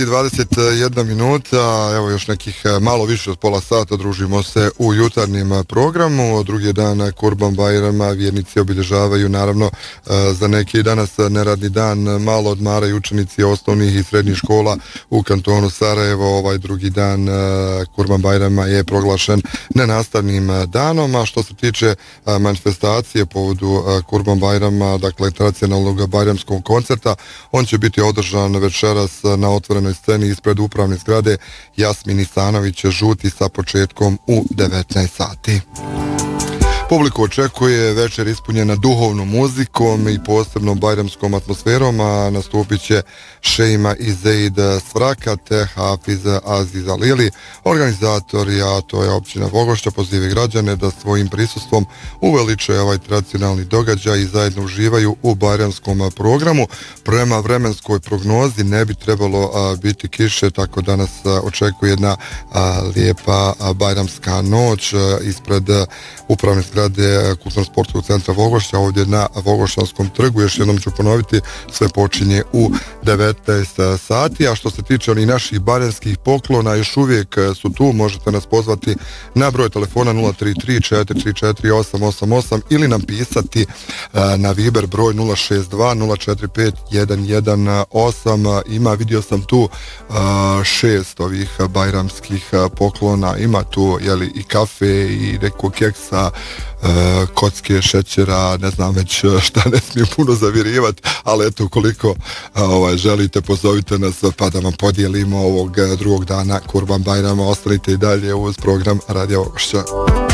21 minuta, evo još nekih malo više od pola sata družimo se u jutarnjem programu. Drugi dan Kurban Bajrama vjernici obilježavaju, naravno za neki danas neradni dan malo odmaraju učenici osnovnih i srednjih škola u kantonu Sarajevo. Ovaj drugi dan Kurban Bajrama je proglašen nenastavnim danom, a što se tiče manifestacije povodu Kurban Bajrama, dakle tradicionalnog bajramskog koncerta, on će biti održan večeras na otvorenoj sceni ispred upravne zgrade Jasmin Isanović Žuti sa početkom u 19 sati. Publiku očekuje večer ispunjena duhovnom muzikom i posebnom bajramskom atmosferom, a nastupit će Šejma Izeid Svraka te Hafiz Aziz Alili. Organizatori, a to je općina Vogošća, pozive građane da svojim prisustvom uveliče ovaj tradicionalni događaj i zajedno uživaju u bajramskom programu. Prema vremenskoj prognozi ne bi trebalo biti kiše, tako da nas očekuje jedna lijepa bajramska noć ispred upravne zgrade Kulturno-sportskog centra Vogošća, ovdje na Vogošćanskom trgu. Još jednom ću ponoviti, sve počinje u 19 sati, a što se tiče onih naših bajramskih poklona, još uvijek su tu, možete nas pozvati na broj telefona 033 434 888 ili nam pisati na Viber broj 062 045 118. Ima, vidio sam tu 6 ovih bajramskih poklona, ima tu i kafe i neko keksa, kocke, šećera, ne znam već šta, ne smijem puno zavjerivati, ali eto, ukoliko želite, pozovite nas pa da vam podijelimo ovog drugog dana Kurban Bajrama. Ostanite i dalje uz program Radio Vogošća.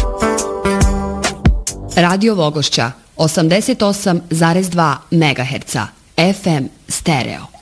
Radio Vogošća 88,2 MHz FM stereo.